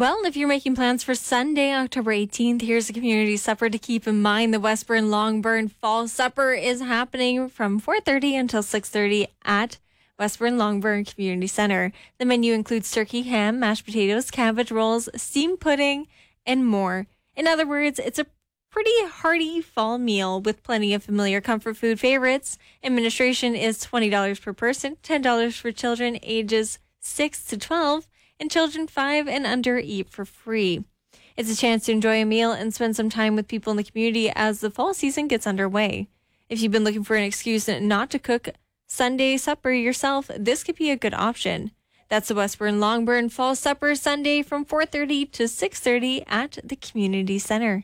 Well, if you're making plans for Sunday, October 18th, here's a community supper to keep in mind. The Westburn Longburn Fall Supper is happening from 4:30 until 6:30 at Westburn Longburn Community Center. The menu includes turkey, ham, mashed potatoes, cabbage rolls, steamed pudding, and more. In other words, it's a pretty hearty fall meal with plenty of familiar comfort food favorites. Administration is $20 per person, $10 for children ages 6 to 12, and children 5 and under eat for free. It's a chance to enjoy a meal and spend some time with people in the community as the fall season gets underway. If you've been looking for an excuse not to cook Sunday supper yourself, this could be a good option. That's the Westburn Longburn Fall Supper Sunday from 4:30 to 6:30 at the Community Center.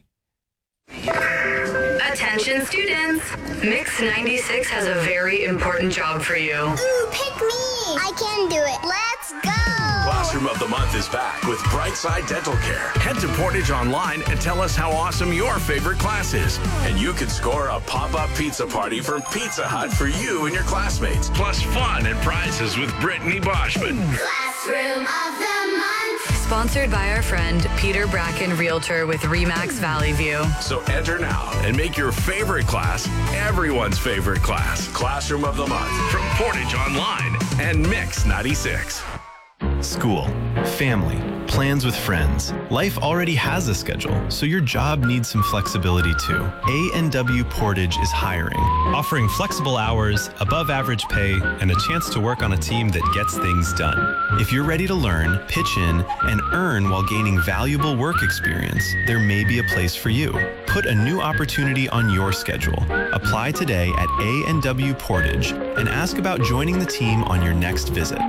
Attention students, Mix 96 has a very important job for you. Ooh, pick me! I can do it. Let's go! Classroom of the Month is back with Brightside Dental Care. Head to Portage Online and tell us how awesome your favorite class is. And you can score a pop-up pizza party from Pizza Hut for you and your classmates. Plus fun and prizes with Brittany Boschman. Classroom of the Month. Sponsored by our friend Peter Bracken, Realtor with RE/MAX Valley View. So enter now and make your favorite class everyone's favorite class. Classroom of the Month from Portage Online and Mix 96. School, family, plans with friends. Life already has a schedule, so your job needs some flexibility too. A&W Portage is hiring, offering flexible hours, above average pay, and a chance to work on a team that gets things done. If you're ready to learn, pitch in, and earn while gaining valuable work experience, there may be a place for you. Put a new opportunity on your schedule. Apply today at A&W Portage and ask about joining the team on your next visit.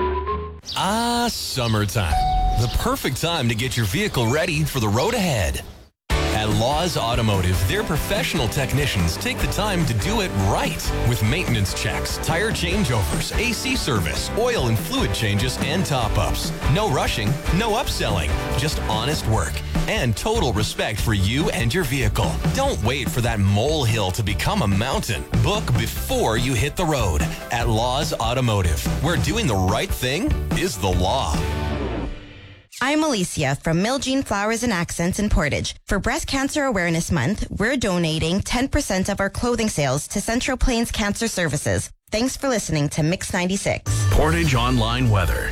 Summertime. The perfect time to get your vehicle ready for the road ahead. At Laws Automotive, their professional technicians take the time to do it right with maintenance checks, tire changeovers, AC service, oil and fluid changes, and top-ups. No rushing, no upselling, just honest work and total respect for you and your vehicle. Don't wait for that molehill to become a mountain. Book before you hit the road at Laws Automotive, where doing the right thing is the law. I'm Alicia from Miljean Flowers and Accents in Portage. For Breast Cancer Awareness Month, we're donating 10% of our clothing sales to Central Plains Cancer Services. Thanks for listening to Mix 96. Portage Online weather.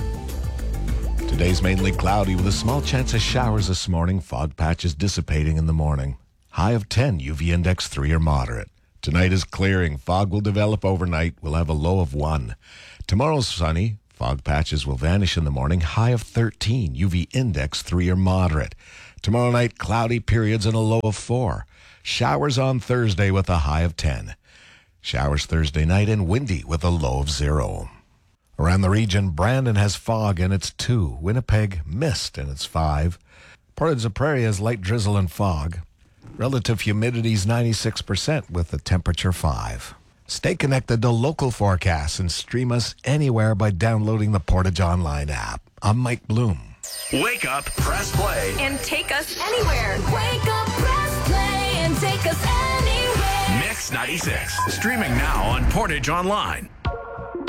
Today's mainly cloudy with a small chance of showers this morning. Fog patches dissipating in the morning. High of 10, UV index 3 or moderate. Tonight is clearing. Fog will develop overnight. We'll have a low of 1. Tomorrow's sunny. Fog patches will vanish in the morning. High of 13, UV index 3 or moderate. Tomorrow night, cloudy periods and a low of 4. Showers on Thursday with a high of 10. Showers Thursday night and windy with a low of 0. Around the region, Brandon has fog and it's 2. Winnipeg, mist and it's 5. Portage la Prairie has light drizzle and fog. Relative humidity is 96% with the temperature 5. Stay connected to local forecasts and stream us anywhere by downloading the Portage Online app. I'm Mike Bloom. Wake up, press play, And take us anywhere. Wake up, press play, and take us anywhere. Mix 96. Streaming now on Portage Online.